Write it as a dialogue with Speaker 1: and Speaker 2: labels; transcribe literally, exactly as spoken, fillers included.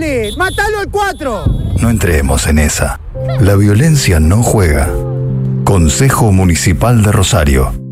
Speaker 1: ¡Dale! ¡Mátalo al cuatro!
Speaker 2: No entremos en esa. La violencia no juega. Consejo Municipal de Rosario.